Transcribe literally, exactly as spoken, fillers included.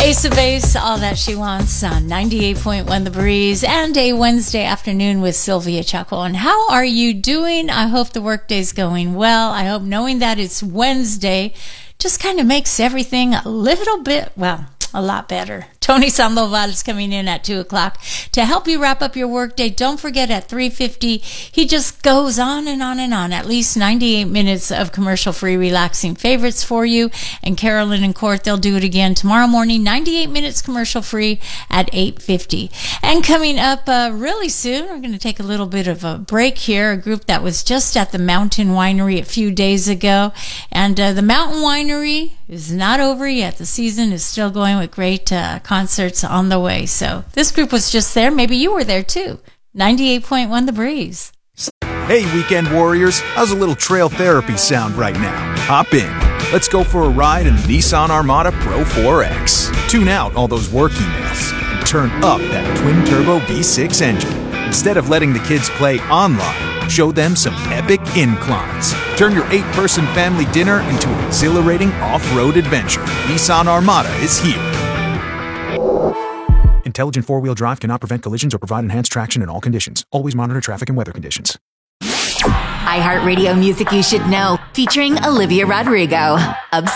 Ace of Base, All That She Wants on ninety-eight point one The Breeze, and a Wednesday afternoon with Sylvia Chuckle. And how are you doing? I hope the workday's going well. I hope knowing that it's Wednesday just kind of makes everything a little bit, well, a lot better. Tony Sandoval is coming in at two o'clock to help you wrap up your workday. Don't forget, at three fifty, he just goes on and on and on. At least ninety-eight minutes of commercial-free, relaxing favorites for you. And Carolyn and Court, they'll do it again tomorrow morning, ninety-eight minutes commercial-free at eight fifty. And coming up uh, really soon, we're going to take a little bit of a break here, a group that was just at the Mountain Winery a few days ago. And uh, the Mountain Winery is not over yet. The season is still going with great uh, concerts on the way. So this group was just there. Maybe you were there too. ninety-eight point one The Breeze. Hey, weekend warriors. How's a little trail therapy sound right now? Hop in. Let's go for a ride in the Nissan Armada Pro four X. Tune out all those work emails and turn up that twin-turbo V six engine. Instead of letting the kids play online, show them some epic inclines. Turn your eight-person family dinner into an exhilarating off-road adventure. Nissan Armada is here. Intelligent four-wheel drive cannot prevent collisions or provide enhanced traction in all conditions. Always monitor traffic and weather conditions. iHeartRadio Music You Should Know, featuring Olivia Rodrigo.